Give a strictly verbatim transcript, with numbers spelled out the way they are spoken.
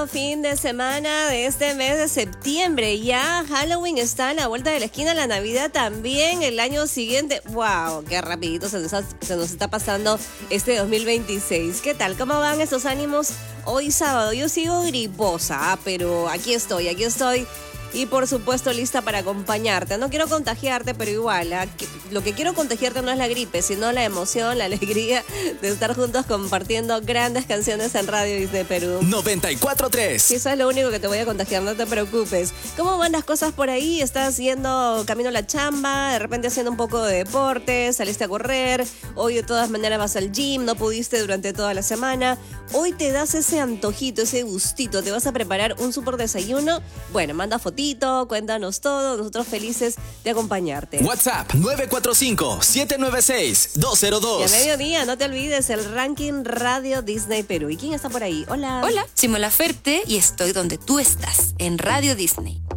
Fin de semana de este mes de septiembre. Ya Halloween está a la vuelta de la esquina, la Navidad también el año siguiente. ¡Wow! ¡Qué rapidito se nos, se nos está pasando este dos mil veintiséis! ¿Qué tal? ¿Cómo van esos ánimos hoy sábado? Yo sigo griposa, pero aquí estoy, aquí estoy. Y por supuesto lista para acompañarte. No quiero contagiarte, pero igual, ¿eh? Lo que quiero contagiarte no es la gripe, sino la emoción, la alegría de estar juntos compartiendo grandes canciones en Radio Disney Perú. noventa y cuatro punto tres. Sí, eso es lo único que te voy a contagiar, no te preocupes. ¿Cómo van las cosas por ahí? ¿Estás yendo camino a la chamba? ¿De repente haciendo un poco de deporte? ¿Saliste a correr? Hoy de todas maneras vas al gym, no pudiste durante toda la semana. Hoy te das ese antojito, ese gustito, te vas a preparar un súper desayuno. Bueno, manda fotito, cuéntanos todo, nosotros felices de acompañarte. WhatsApp nueve cuatro cinco, siete nueve seis, dos cero dos. Y a mediodía, no te olvides, el ranking Radio Disney Perú. ¿Y quién está por ahí? Hola. Hola, soy Mola Ferte y estoy donde tú estás, en Radio Disney.